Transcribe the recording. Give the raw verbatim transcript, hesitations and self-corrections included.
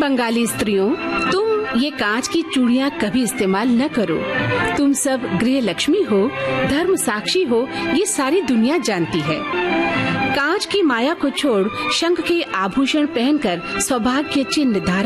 बंगाली स्त्रियों, तुम ये कांच की चूड़ियाँ कभी इस्तेमाल न करो। तुम सब गृह लक्ष्मी हो, धर्म साक्षी हो, ये सारी दुनिया जानती है। कांच की माया को छोड़ शंख के आभूषण पहनकर सौभाग्य चिन्ह धारण